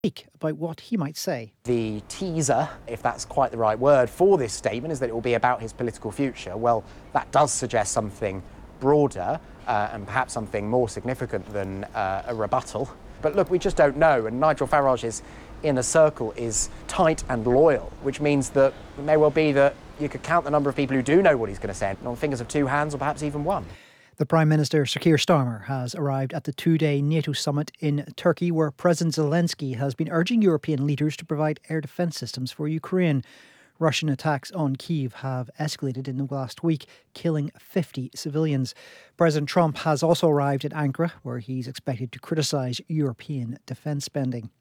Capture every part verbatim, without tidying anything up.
speak about what he might say. The teaser, if that's quite the right word for this statement, is that it will be about his political future. Well, that does suggest something broader uh, and perhaps something more significant than uh, a rebuttal. But look, we just don't know, and Nigel Farage's inner circle is tight and loyal, which means that it may well be that you could count the number of people who do know what he's going to say on fingers of two hands, or perhaps even one. The Prime Minister, Sir Keir Starmer, has arrived at the two-day NATO summit in Turkey, where President Zelensky has been urging European leaders to provide air defence systems for Ukraine. Russian attacks on Kyiv have escalated in the last week, killing fifty civilians. President Trump has also arrived at Ankara, where he's expected to criticise European defence spending.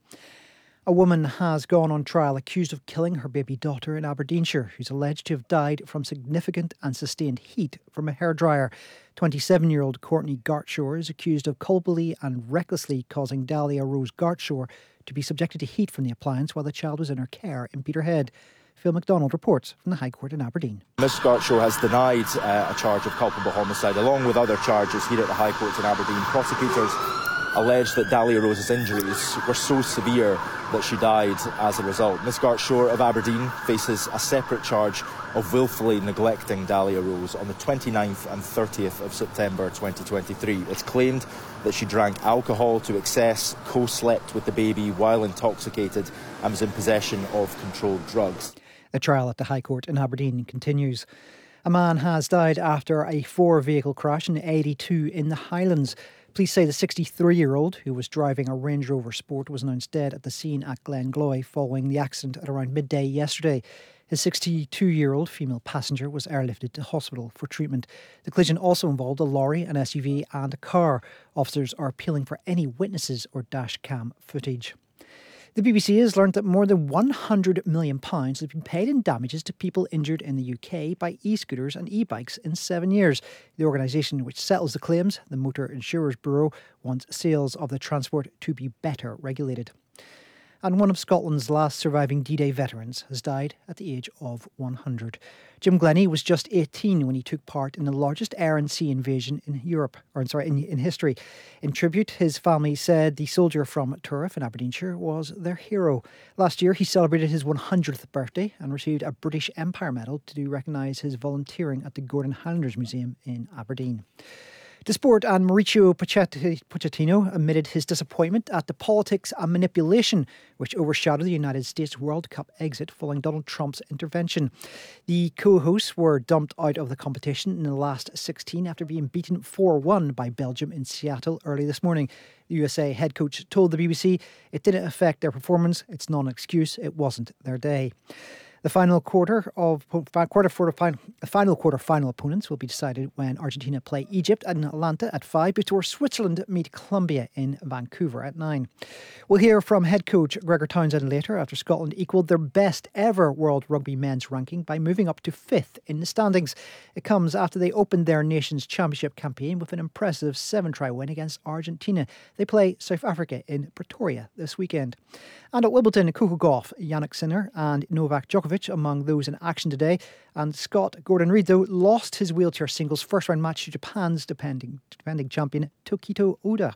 A woman has gone on trial accused of killing her baby daughter in Aberdeenshire, who's alleged to have died from significant and sustained heat from a hairdryer. twenty-seven-year-old Courtney Gartshaw is accused of culpably and recklessly causing Dahlia Rose Gartshaw to be subjected to heat from the appliance while the child was in her care in Peterhead. Phil MacDonald reports from the High Court in Aberdeen. Miss Gartshaw has denied uh, a charge of culpable homicide, along with other charges here at the High Court in Aberdeen. Prosecutors alleged that Dahlia Rose's injuries were so severe that she died as a result. Miss Gartshaw of Aberdeen faces a separate charge of wilfully neglecting Dahlia Rose on the twenty-ninth and thirtieth of September twenty twenty-three. It's claimed that she drank alcohol to excess, co-slept with the baby while intoxicated, and was in possession of controlled drugs. The trial at the High Court in Aberdeen continues. A man has died after a four-vehicle crash in eighty-two in the Highlands. Police say the sixty-three-year-old, who was driving a Range Rover Sport, was announced dead at the scene at Glengloy following the accident at around midday yesterday. His sixty-two-year-old female passenger was airlifted to hospital for treatment. The collision also involved a lorry, an S U V and a car. Officers are appealing for any witnesses or dash cam footage. The B B C has learnt that more than one hundred million pounds has been paid in damages to people injured in the U K by e-scooters and e-bikes in seven years. The organisation which settles the claims, the Motor Insurers Bureau, wants sales of the transport to be better regulated. And one of Scotland's last surviving D-Day veterans has died at the age of one hundred. Jim Glennie was just eighteen when he took part in the largest air and sea invasion in Europe, or sorry, in, in history. In tribute, his family said the soldier from Turriff in Aberdeenshire was their hero. Last year, he celebrated his one hundredth birthday and received a British Empire Medal to recognise his volunteering at the Gordon Highlanders Museum in Aberdeen. To sport, and Mauricio Pochettino admitted his disappointment at the politics and manipulation which overshadowed the United States World Cup exit following Donald Trump's intervention. The co-hosts were dumped out of the competition in the last sixteen after being beaten four one by Belgium in Seattle early this morning. The U S A head coach told the B B C it didn't affect their performance. It's not an excuse. It wasn't their day. The final quarter of quarter for final, the final quarter final opponents will be decided when Argentina play Egypt in Atlanta at five before Switzerland meet Colombia in Vancouver at nine. We'll hear from head coach Gregor Townsend later after Scotland equalled their best ever World Rugby men's ranking by moving up to fifth in the standings. It comes after they opened their nation's championship campaign with an impressive seven-try win against Argentina. They play South Africa in Pretoria this weekend. And at Wimbledon, Coco Gauff, Yannick Sinner and Novak Djokovic among those in action today. And Scott Gordon Reid, though, lost his wheelchair singles first-round match to Japan's defending, defending champion Tokito Oda.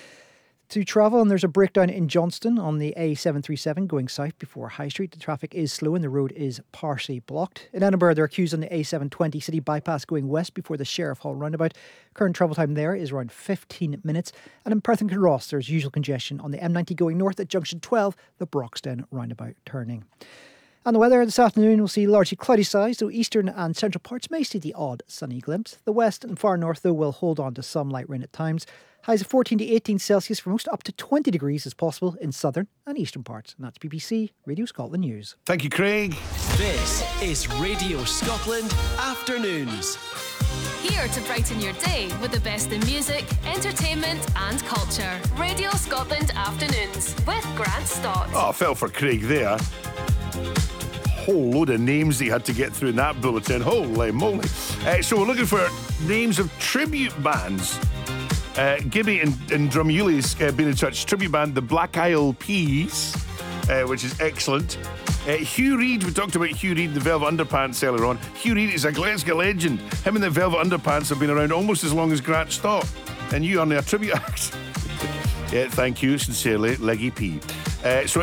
To travel, and there's a breakdown in Johnston on the A seven thirty-seven going south before High Street. The traffic is slow and the road is partially blocked. In Edinburgh, there are queues on the A seven twenty City Bypass going west before the Sheriff Hall roundabout. Current travel time there is around fifteen minutes. And in Perth and Kinross, there's usual congestion on the M ninety going north at junction twelve, the Broxton roundabout turning. And the weather this afternoon will see largely cloudy skies, though eastern and central parts may see the odd sunny glimpse. The west and far north, though, will hold on to some light rain at times. Highs of fourteen to eighteen Celsius for most, up to twenty degrees as possible in southern and eastern parts. And that's B B C Radio Scotland News. Thank you, Craig. This is Radio Scotland Afternoons. Here to brighten your day with the best in music, entertainment and culture. Radio Scotland Afternoons with Grant Stott. Oh, I fell for Craig there. Whole load of names he had to get through in that bulletin. Holy moly. Uh, so we're looking for names of tribute bands. Uh, Gibby and, and Drumulli's uh, been in touch. Tribute band, the Black Isle Peas, uh, which is excellent. Uh, Hugh Reid, we talked about Hugh Reid, the Velvet Underpants earlier on. Hugh Reid is a Glasgow legend. Him and the Velvet Underpants have been around almost as long as Grant Stott. And you are a tribute act. Yeah, thank you, sincerely, Leggy P. Uh, so